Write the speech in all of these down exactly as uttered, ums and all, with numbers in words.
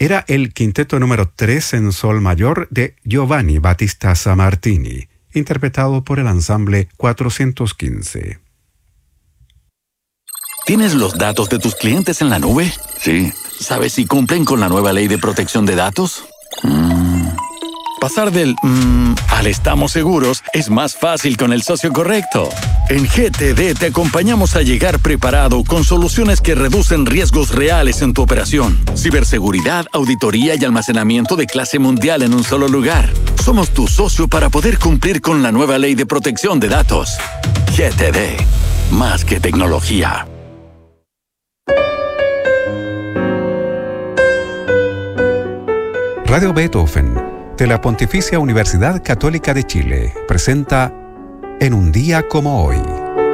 Era el quinteto número tres en sol mayor de Giovanni Battista Sammartini, interpretado por el ensamble cuatrocientos quince. ¿Tienes los datos de tus clientes en la nube? Sí. ¿Sabes si cumplen con la nueva ley de protección de datos? Mm. Pasar del mmm al estamos seguros es más fácil con el socio correcto. En G T D te acompañamos a llegar preparado con soluciones que reducen riesgos reales en tu operación. Ciberseguridad, auditoría y almacenamiento de clase mundial en un solo lugar. Somos tu socio para poder cumplir con la nueva ley de protección de datos. G T D. Más que tecnología. Radio Beethoven, de la Pontificia Universidad Católica de Chile, presenta En un día como hoy.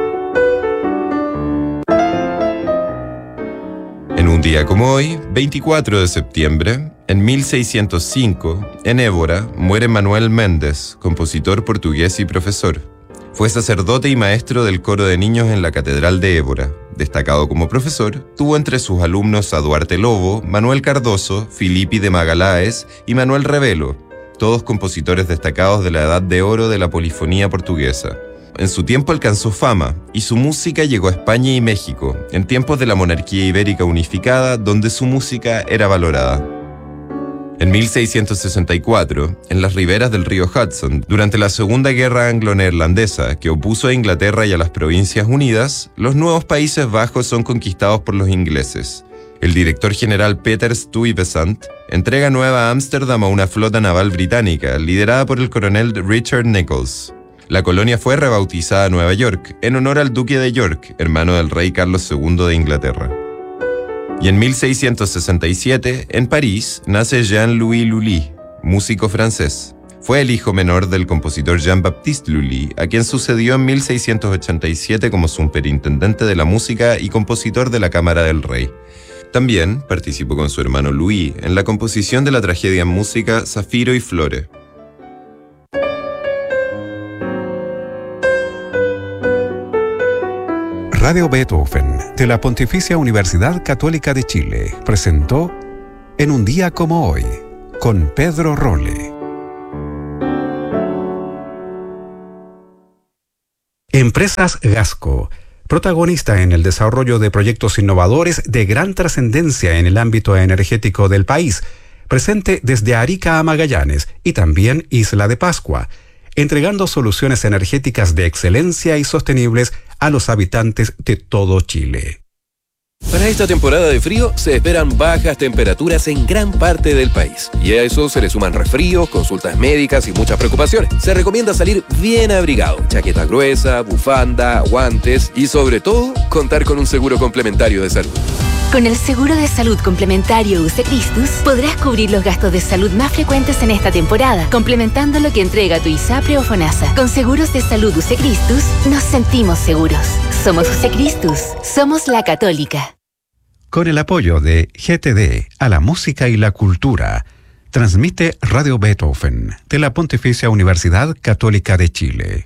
En un día como hoy, veinticuatro de septiembre, en mil seiscientos cinco, en Évora, muere Manuel Méndez, compositor portugués y profesor. Fue sacerdote y maestro del coro de niños en la Catedral de Évora. Destacado como profesor, tuvo entre sus alumnos a Duarte Lobo, Manuel Cardoso, Filippi de Magaláes y Manuel Rebelo, todos compositores destacados de la Edad de Oro de la polifonía portuguesa. En su tiempo alcanzó fama, y su música llegó a España y México, en tiempos de la monarquía ibérica unificada, donde su música era valorada. En mil seiscientos sesenta y cuatro, en las riberas del río Hudson, durante la Segunda Guerra Anglo-Neerlandesa, que opuso a Inglaterra y a las Provincias Unidas, los nuevos Países Bajos son conquistados por los ingleses. El director general Peter Stuyvesant entrega Nueva Ámsterdam a una flota naval británica, liderada por el coronel Richard Nichols. La colonia fue rebautizada Nueva York, en honor al duque de York, hermano del rey Carlos segundo de Inglaterra. Y en mil seiscientos sesenta y siete, en París, nace Jean-Louis Lully, músico francés. Fue el hijo menor del compositor Jean-Baptiste Lully, a quien sucedió en mil seiscientos ochenta y siete como superintendente de la música y compositor de la Cámara del Rey. También participó con su hermano Louis en la composición de la tragedia en música Zafiro y Flore. Radio Beethoven, de la Pontificia Universidad Católica de Chile, presentó En un día como hoy, con Pedro Rolle. Empresas Gasco, protagonista en el desarrollo de proyectos innovadores de gran trascendencia en el ámbito energético del país, presente desde Arica a Magallanes y también Isla de Pascua, entregando soluciones energéticas de excelencia y sostenibles a los habitantes de todo Chile. Para esta temporada de frío se esperan bajas temperaturas en gran parte del país. Y a eso se le suman resfríos, consultas médicas y muchas preocupaciones. Se recomienda salir bien abrigado, chaqueta gruesa, bufanda, guantes y sobre todo, contar con un seguro complementario de salud. Con el seguro de salud complementario U C Christus podrás cubrir los gastos de salud más frecuentes en esta temporada, complementando lo que entrega tu ISAPRE o FONASA. Con seguros de salud U C Christus, nos sentimos seguros. Somos U C Christus, somos la Católica. Con el apoyo de G T D a la música y la cultura, transmite Radio Beethoven de la Pontificia Universidad Católica de Chile.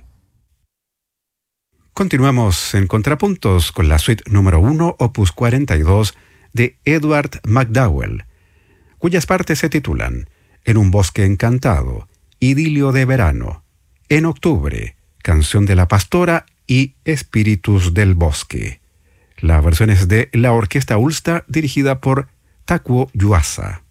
Continuamos en Contrapuntos con la suite número uno, opus cuarenta y dos, de Edward MacDowell, cuyas partes se titulan En un bosque encantado, Idilio de verano, En octubre, Canción de la pastora y Espíritus del bosque. La versión es de la Orquesta Ulster dirigida por Takuo Yuasa.